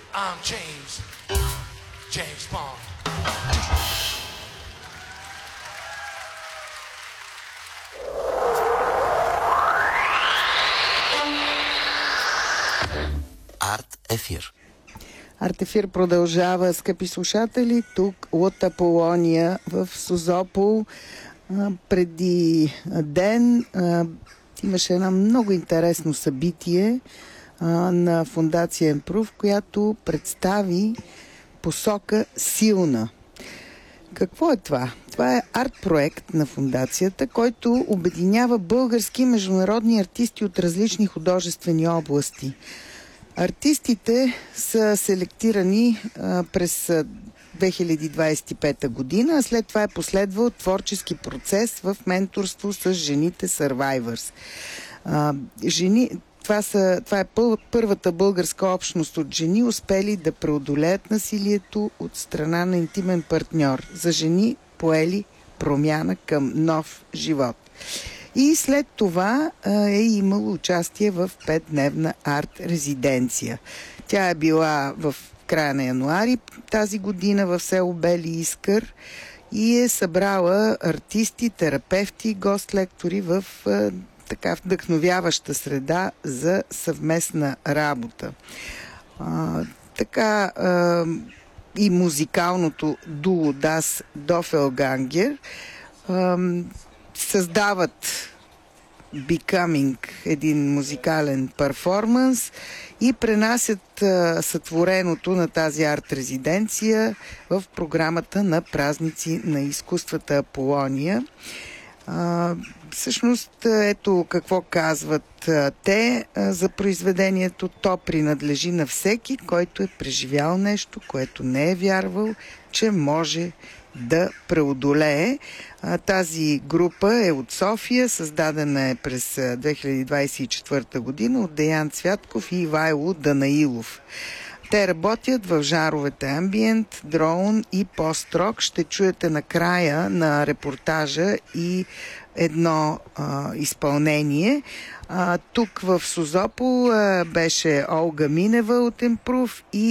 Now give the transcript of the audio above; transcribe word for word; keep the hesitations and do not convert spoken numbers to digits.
I'm James, James Bond. Арт ефир. Арт ефир продължава, скъпи слушатели, тук от Аполония в Созопол. А, преди ден а, имаше едно много интересно събитие а, на Фондация Емпрув, която представи посока Силна. Какво е това? Това е арт-проект на фондацията, който обединява български и международни артисти от различни художествени области. Артистите са селектирани а, през две хиляди двадесет и пета година, а след това е последвал творчески процес в менторство с жените Survivors. А, жени, това, са, това е пъл, първата българска общност от жени, успели да преодолеят насилието от страна на интимен партньор. За жени поели промяна към нов живот. И след това а, е имало участие в петдневна арт-резиденция. Тя е била в края на януари тази година в село Бели Искър и е събрала артисти, терапевти, гост-лектори в а, така вдъхновяваща среда за съвместна работа. А, така а, и музикалното дуо Das Doppelganger а, създават Becoming, един музикален перформанс, и пренасят а, сътвореното на тази арт-резиденция в програмата на празници на изкуствата Аполония. А, всъщност, ето какво казват а, те а, за произведението. То принадлежи на всеки, който е преживял нещо, което не е вярвал, че може да преодолее. А, тази група е от София, създадена е през две хиляди двадесет и четвърта година от Деян Цвятков и Ивайло Данаилов. Те работят в жанровете амбиент, дроун и пост-рок. Ще чуете накрая на репортажа и едно а, изпълнение. А, тук в Созопол а, беше Олга Минева от Емпрув и